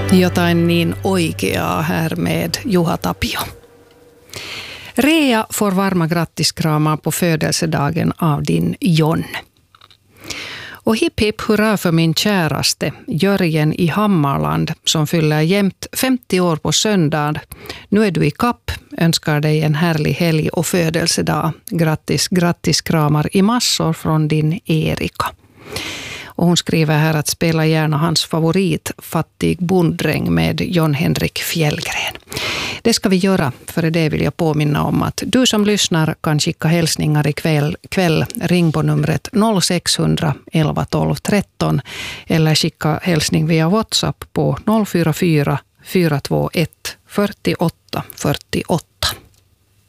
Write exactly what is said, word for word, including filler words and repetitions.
Jotain niin oikeaa här med Juha Tapio. Rea får varma grattiskramar på födelsedagen av din John. Och hipp hipp hurra för min käraste Jörgen i Hammarland som fyller jämt femtio år på söndag. Nu är du i kapp, önskar dig en härlig helg och födelsedag. Grattis, grattis kramar i massor från din Erika. Och hon skriver här att spela gärna hans favorit Fattig bonddräng med John Henrik Fjällgren. Det ska vi göra, för det vill jag påminna om att du som lyssnar kan skicka hälsningar ikväll. Kväll, ring på numret noll sex hundra elva tolv tretton eller skicka hälsning via WhatsApp på noll fyra fyra fyra två ett fyrtioåtta fyrtioåtta.